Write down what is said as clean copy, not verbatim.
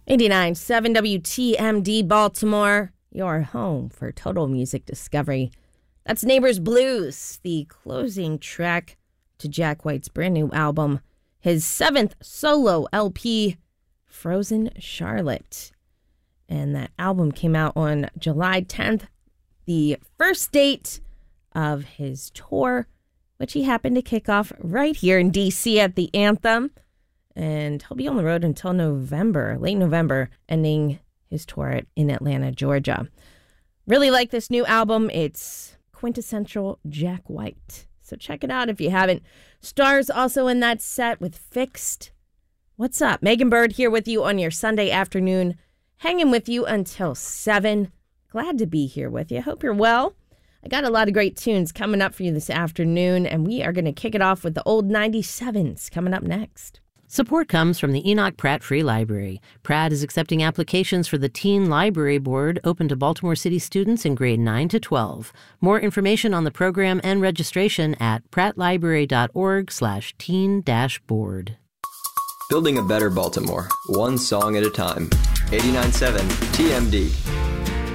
89.7 WTMD Baltimore, your home for total music discovery. That's Neighbors Blues, the closing track to Jack White's brand new album, his 7th solo LP, Frozen Charlotte. And that album came out on July 10th, the first date of his tour, which he happened to kick off right here in D.C. at the Anthem. And he'll be on the road until November, late November, ending his tour in Atlanta, Georgia. Really like this new album. It's quintessential Jack White. So check it out if you haven't. Stars also in that set with Fixed. What's up? Megan Bird here with you on your Sunday afternoon, hanging with you until 7. Glad to be here with you. Hope you're well. I got a lot of great tunes coming up for you this afternoon, and we are going to kick it off with the old 97s coming up next. Support comes from the Enoch Pratt Free Library. Pratt is accepting applications for the Teen Library Board open to Baltimore City students in grade 9 to 12. More information on the program and registration at prattlibrary.org/teen-board. Building a better Baltimore, one song at a time. 89.7 TMD.